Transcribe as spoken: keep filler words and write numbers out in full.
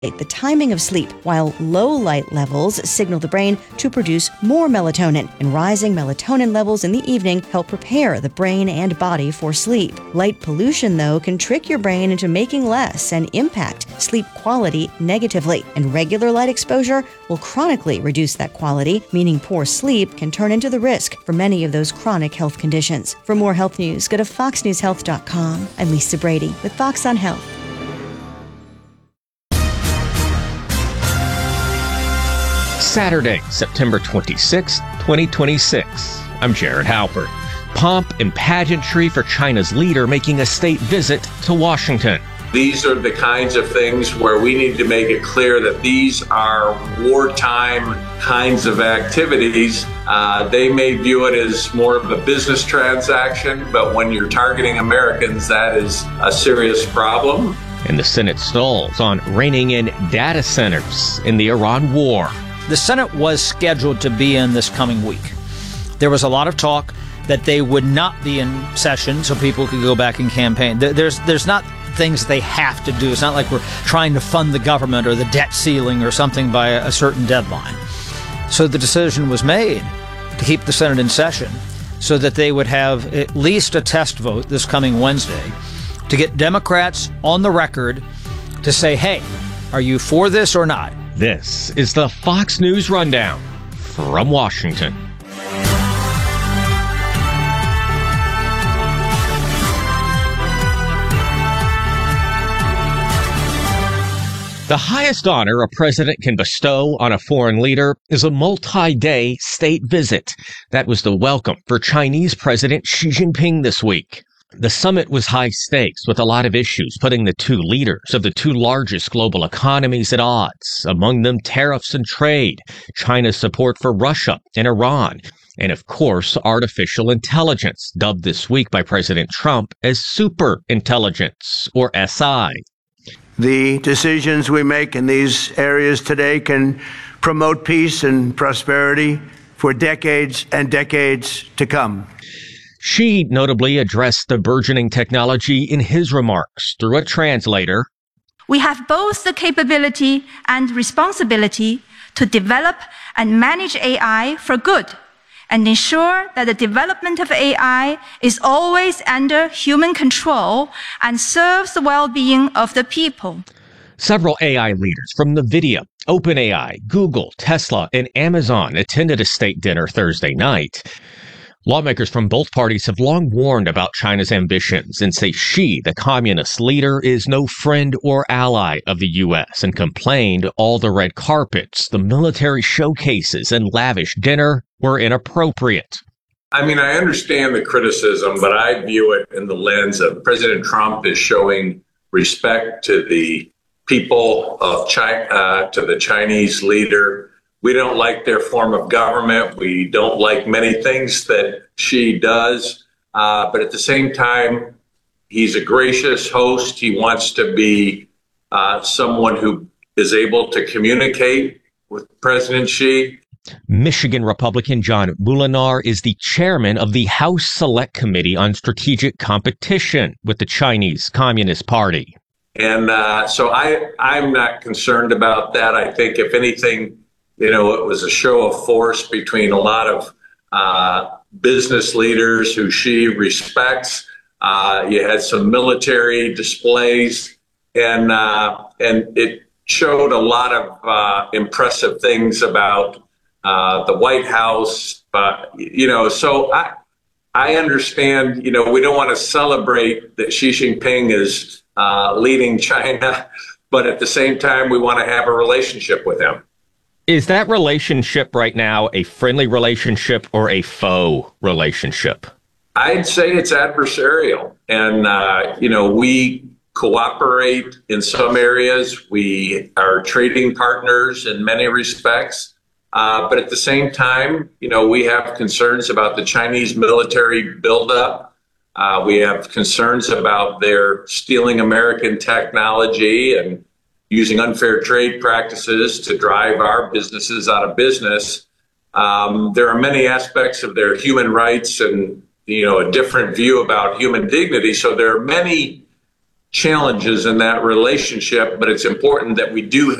the timing of sleep, while low light levels signal the brain to produce more melatonin, and rising melatonin levels in the evening help prepare the brain and body for sleep. Light pollution, though, can trick your brain into making less and impact sleep quality negatively, and regular light exposure will chronically reduce that quality, meaning poor sleep can turn into the risk for many of those chronic health conditions. For more health news, go to fox news health dot com. I'm Lisa Brady with Fox on Health. Saturday, September twenty-sixth, twenty twenty-six. I'm Jared Halpert. Pomp and pageantry for China's leader making a state visit to Washington. These are the kinds of things where we need to make it clear that these are wartime kinds of activities. Uh, they may view it as more of a business transaction, but when you're targeting Americans, that is a serious problem. And the Senate stalls on reining in data centers in the Iran war. The Senate was scheduled to be in this coming week. There was a lot of talk that they would not be in session so people could go back and campaign. There's there's not things they have to do. It's not like we're trying to fund the government or the debt ceiling or something by a certain deadline. So the decision was made to keep the Senate in session so that they would have at least a test vote this coming Wednesday to get Democrats on the record to say, hey, are you for this or not? This is the Fox News Rundown from Washington. The highest honor a president can bestow on a foreign leader is a multi-day state visit. That was the welcome for Chinese President Xi Jinping this week. The summit was high stakes with a lot of issues putting the two leaders of the two largest global economies at odds, among them tariffs and trade, China's support for Russia and Iran, and of course, artificial intelligence, dubbed this week by President Trump as super intelligence, or S I. The decisions we make in these areas today can promote peace and prosperity for decades and decades to come. Xi notably addressed the burgeoning technology in his remarks through a translator. We have both the capability and responsibility to develop and manage A I for good and ensure that the development of A I is always under human control and serves the well-being of the people. Several A I leaders from NVIDIA, OpenAI, Google, Tesla, and Amazon attended a state dinner Thursday night. Lawmakers from both parties have long warned about China's ambitions and say Xi, the communist leader, is no friend or ally of the U S and complained all the red carpets, the military showcases, and lavish dinner were inappropriate. I mean, I understand the criticism, but I view it in the lens of President Trump is showing respect to the people of China, uh, to the Chinese leader. We don't like their form of government. We don't like many things that Xi does. Uh, but at the same time, he's a gracious host. He wants to be uh, someone who is able to communicate with President Xi. Michigan Republican John Moolenaar is the chairman of the House Select Committee on Strategic Competition with the Chinese Communist Party. And uh, so I, I'm not concerned about that. I think, if anything, you know, it was a show of force between a lot of uh, business leaders who Xi respects. Uh, you had some military displays, and uh, and it showed a lot of uh, impressive things about uh, the White House. But, you know, so I I understand, you know, we don't want to celebrate that Xi Jinping is uh, leading China, but at the same time, we want to have a relationship with him. Is that relationship right now a friendly relationship or a faux relationship? I'd say it's adversarial. And, uh, you know, we cooperate in some areas. We are trading partners in many respects. Uh, but at the same time, you know, we have concerns about the Chinese military buildup. Uh, we have concerns about their stealing American technology and using unfair trade practices to drive our businesses out of business. Um, there are many aspects of their human rights and, you know, a different view about human dignity. So there are many challenges in that relationship, but it's important that we do